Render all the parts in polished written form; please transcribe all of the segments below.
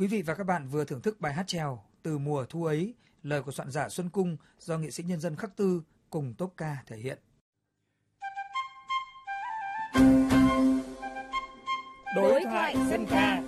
Quý vị và các bạn vừa thưởng thức bài hát chèo Từ mùa thu ấy, lời của soạn giả Xuân Cung do nghệ sĩ nhân dân Khắc Tư cùng tốp ca thể hiện. Đối thoại dân ca.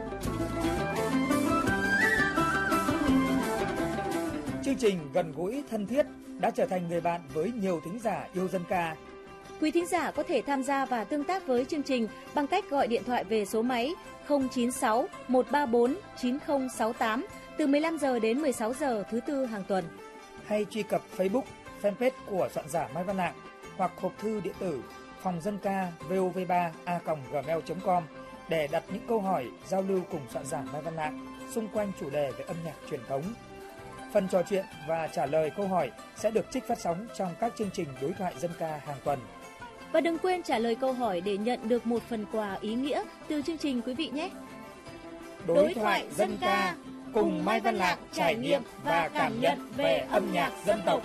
Chương trình gần gũi thân thiết đã trở thành người bạn với nhiều thính giả yêu dân ca. Quý thính giả có thể tham gia và tương tác với chương trình bằng cách gọi điện thoại về số máy 096 134 9068 từ 15 giờ đến 16 giờ thứ Tư hàng tuần. Hay truy cập Facebook, fanpage của soạn giả Mai Văn Lạng hoặc hộp thư điện tử phòng dân ca vov3a@gmail.com để đặt những câu hỏi giao lưu cùng soạn giả Mai Văn Lạng xung quanh chủ đề về âm nhạc truyền thống. Phần trò chuyện và trả lời câu hỏi sẽ được trích phát sóng trong các chương trình đối thoại dân ca hàng tuần. Và đừng quên trả lời câu hỏi để nhận được một phần quà ý nghĩa từ chương trình quý vị nhé. Đối thoại dân ca cùng Mai Văn Lạng trải nghiệm và cảm nhận về âm nhạc dân tộc.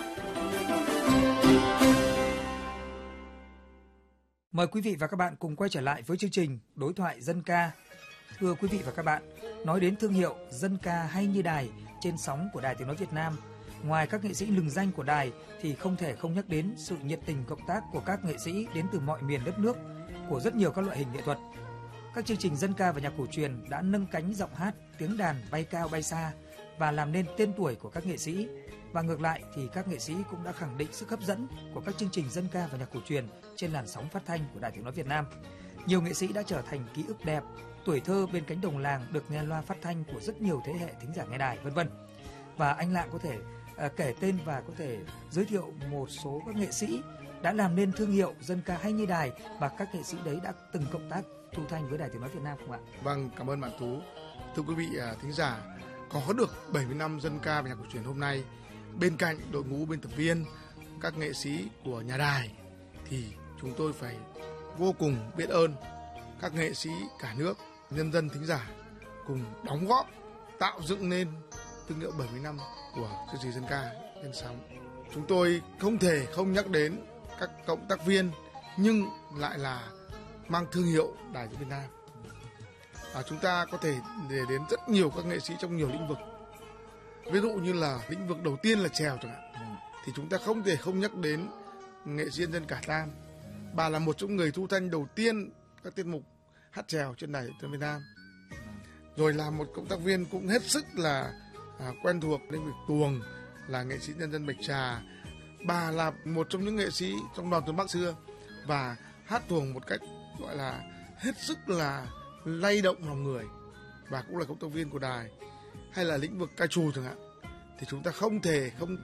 Mời quý vị và các bạn cùng quay trở lại với chương trình Đối thoại dân ca. Thưa quý vị và các bạn, nói đến thương hiệu dân ca hay như đài trên sóng của Đài Tiếng nói Việt Nam, ngoài các nghệ sĩ lừng danh của đài thì không thể không nhắc đến sự nhiệt tình cộng tác của các nghệ sĩ đến từ mọi miền đất nước, của rất nhiều các loại hình nghệ thuật. Các chương trình dân ca và nhạc cổ truyền đã nâng cánh giọng hát, tiếng đàn bay cao bay xa và làm nên tên tuổi của các nghệ sĩ. Và ngược lại thì các nghệ sĩ cũng đã khẳng định sức hấp dẫn của các chương trình dân ca và nhạc cổ truyền trên làn sóng phát thanh của Đài Tiếng nói Việt Nam. Nhiều nghệ sĩ đã trở thành ký ức đẹp, tuổi thơ bên cánh đồng làng được nghe loa phát thanh của rất nhiều thế hệ thính giả nghe đài, vân vân. Và anh Lạng có thể kể tên và có thể giới thiệu một số các nghệ sĩ đã làm nên thương hiệu dân ca hay như đài và các nghệ sĩ đấy đã từng cộng tác thu thanh với Đài Tiếng nói Việt Nam không ạ? Vâng, cảm ơn bạn Tú. Thưa quý vị thính giả, có được 70 năm dân ca và nhạc cổ truyền hôm nay, bên cạnh đội ngũ biên tập viên, các nghệ sĩ của nhà đài thì chúng tôi phải vô cùng biết ơn các nghệ sĩ cả nước, nhân dân thính giả cùng đóng góp tạo dựng nên thương hiệu 70 năm của chương trình dân ca trên sóng. Chúng tôi không thể không nhắc đến các cộng tác viên nhưng lại là mang thương hiệu Đài Tiếng Việt Nam. Chúng ta có thể để đến rất nhiều các nghệ sĩ trong nhiều lĩnh vực. Ví dụ như là lĩnh vực đầu tiên là chèo chẳng hạn, thì chúng ta không thể không nhắc đến nghệ sĩ nhân dân Cả Tam. Bà là một trong người thu thanh đầu tiên các tiết mục hát chèo trên Đài Tiếng Việt Nam. Rồi là một cộng tác viên cũng hết sức là quen thuộc lĩnh vực tuồng, là nghệ sĩ nhân dân Bạch Trà. Bà là một trong những nghệ sĩ trong đoàn tuồng Bắc xưa và hát tuồng một cách gọi là hết sức là lay động lòng người, và cũng là cộng tác viên của đài. Hay là lĩnh vực ca trù chẳng hạn, thì chúng ta không thể không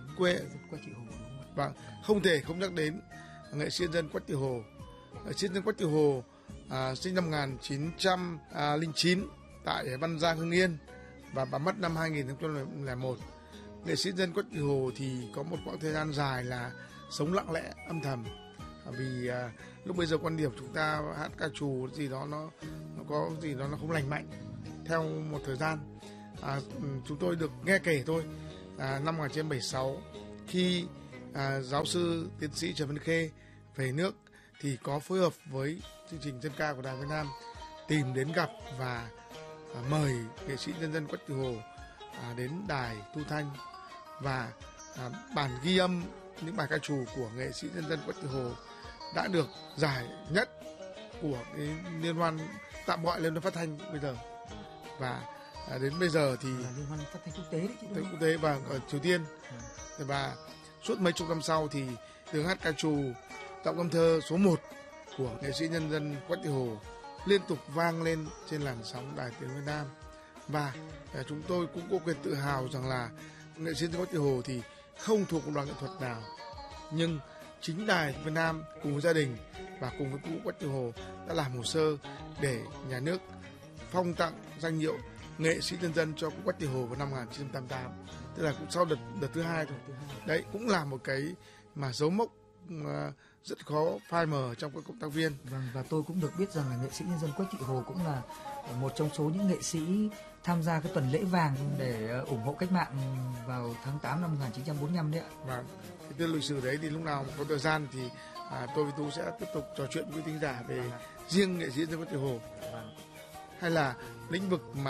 và không thể không nhắc đến nghệ sĩ nhân dân Quách Thị Hồ. Nghệ sĩ nhân dân Quách Thị Hồ sinh năm 1909 tại Văn Giang, Hưng Yên, và bà mất năm 2001. Nghệ sĩ nhân dân Quách Thị Hồ thì có một quãng thời gian dài là sống lặng lẽ, âm thầm, vì lúc bây giờ quan điểm chúng ta hát ca trù gì đó nó có gì đó nó không lành mạnh. Theo một thời gian chúng tôi được nghe kể thôi, năm 1976 khi giáo sư tiến sĩ Trần Văn Khê về nước thì có phối hợp với chương trình dân ca của Đài Việt Nam tìm đến gặp và mời nghệ sĩ nhân dân Quách Thị Hồ đến đài thu thanh, và bản ghi âm những bài ca trù của nghệ sĩ nhân dân Quách Thị Hồ đã được giải nhất của cái liên hoan, tạm gọi liên hoan phát thanh bây giờ, và đến bây giờ thì liên hoan phát thanh quốc tế đấy, quốc tế và ở Triều Tiên. Và suốt mấy chục năm sau thì tiếng hát ca trù giọng âm thơ số 1 của nghệ sĩ nhân dân Quách Thị Hồ liên tục vang lên trên làn sóng Đài Tiếng Việt Nam. Và chúng tôi cũng có quyền tự hào rằng là nghệ sĩ nhân dân Quách Thị Hồ thì không thuộc một đoàn nghệ thuật nào, nhưng chính Đài Việt Nam cùng với gia đình và cùng với cụ Quách Thị Hồ đã làm hồ sơ để nhà nước phong tặng danh hiệu nghệ sĩ nhân dân cho cụ Quách Thị Hồ vào năm 1988, tức là cũng sau đợt thứ hai thôi. Đấy cũng là một cái mà dấu mốc rất khó phai mờ trong các cộng tác viên. Vâng, và tôi cũng được biết rằng là nghệ sĩ nhân dân Quách Thị Hồ cũng là một trong số những nghệ sĩ tham gia cái tuần lễ vàng để ủng hộ cách mạng vào tháng 8 năm 1945 đấy ạ. Và cái tên lịch sử đấy thì lúc nào có thời gian thì tôi với Tú sẽ tiếp tục trò chuyện với thính giả về riêng nghệ sĩ nhân dân Quách Thị Hồ. Hay là lĩnh vực mà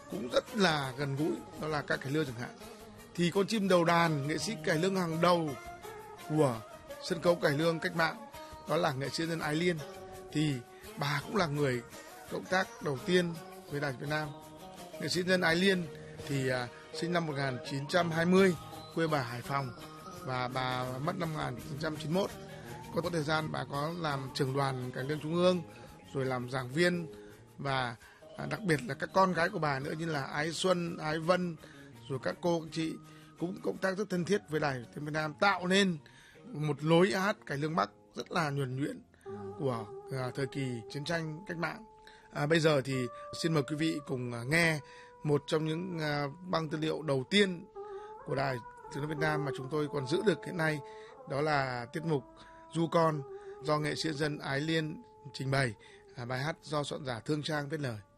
cũng rất là gần gũi, đó là ca cải lương chẳng hạn. Thì con chim đầu đàn, nghệ sĩ cải lương hàng đầu của sân khấu cải lương cách mạng, đó là nghệ sĩ nhân dân Ái Liên. Thì bà cũng là người cộng tác đầu tiên với Đài Việt Nam. Nghệ sĩ nhân dân Ái Liên thì sinh năm 1920, quê bà Hải Phòng, và bà mất năm 1991. Có thời gian bà có làm trưởng đoàn cải lương trung ương, rồi làm giảng viên, và đặc biệt là các con gái của bà nữa như là Ái Xuân, Ái Vân, rồi các cô các chị cũng cộng tác rất thân thiết với Đài Tiếng Việt Nam, tạo nên một lối hát cải lương Bắc rất là nhuần nhuyễn của thời kỳ chiến tranh cách mạng. Bây giờ thì xin mời quý vị cùng nghe một trong những băng tư liệu đầu tiên của Đài Tiếng nói Việt Nam mà chúng tôi còn giữ được hiện nay, đó là tiết mục Du Con do nghệ sĩ nhân dân Ái Liên trình bày, bài hát do soạn giả Thương Trang viết lời.